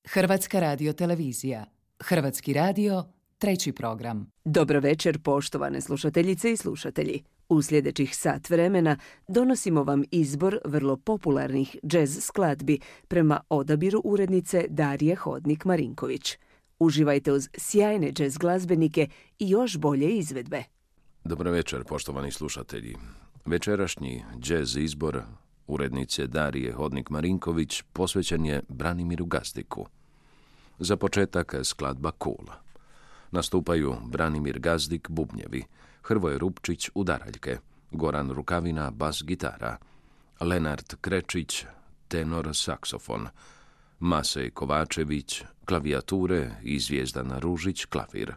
Hrvatska radiotelevizija. Hrvatski radio, 3. program. Dobro večer, poštovane slušateljice i slušatelji. U sljedećih sat vremena donosimo vam izbor vrlo popularnih džez skladbi prema odabiru urednice Darije Hodnik-Marinković. Uživajte uz sjajne džez glazbenike i još bolje izvedbe. Dobro večer, poštovani slušatelji. Večerašnji džez izbor urednice Darije Hodnik-Marinković posvećen je Branimiru Gazdiku. Za početak skladba Kula. Nastupaju Branimir Gazdik bubnjevi, Hrvoje Rupčić udaraljke, Goran Rukavina bas gitara, Lenart Krečić tenor saksofon, Masej Kovačević klavijature i Zvjezdana Ružić klavir.